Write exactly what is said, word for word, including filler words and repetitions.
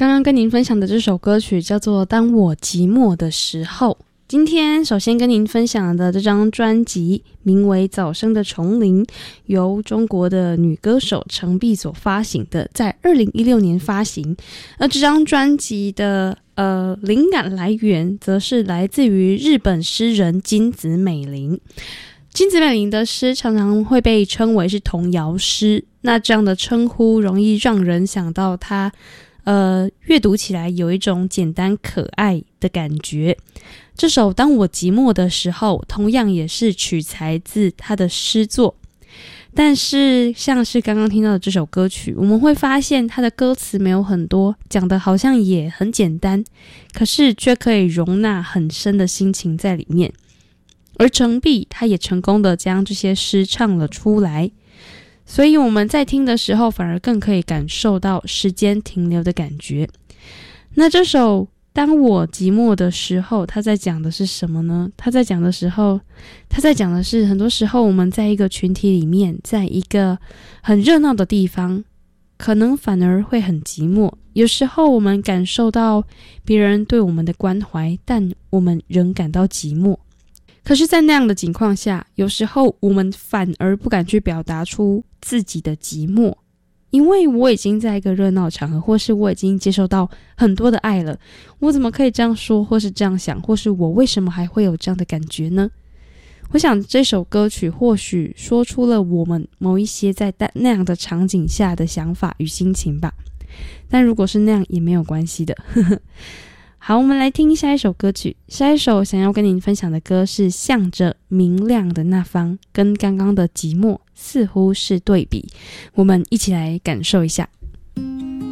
刚刚跟您分享的这首歌曲叫做《当我寂寞的时候》。今天首先跟您分享的这张专辑名为《早生的丛林》，由中国的女歌手程璧所发行的，在二零一六年发行。而这张专辑的呃灵感来源则是来自于日本诗人金子美玲。金子美玲的诗常常会被称为是童谣诗，那这样的称呼容易让人想到她呃，阅读起来有一种简单可爱的感觉。这首《当我寂寞的时候》同样也是取材自他的诗作，但是像是刚刚听到的这首歌曲，我们会发现他的歌词没有很多，讲的好像也很简单，可是却可以容纳很深的心情在里面。而程璧他也成功的将这些诗唱了出来，所以我们在听的时候反而更可以感受到时间停留的感觉。那这首当我寂寞的时候，他在讲的是什么呢？他在讲的时候他在讲的是很多时候我们在一个群体里面，在一个很热闹的地方，可能反而会很寂寞。有时候我们感受到别人对我们的关怀，但我们仍感到寂寞。可是在那样的情况下，有时候我们反而不敢去表达出自己的寂寞，因为我已经在一个热闹场合，或是我已经接受到很多的爱了，我怎么可以这样说，或是这样想，或是我为什么还会有这样的感觉呢？我想这首歌曲或许说出了我们某一些在那样的场景下的想法与心情吧，但如果是那样也没有关系的好，我们来听下一首歌曲。下一首想要跟您分享的歌是向着明亮的那方，跟刚刚的寂寞似乎是对比，我们一起来感受一下。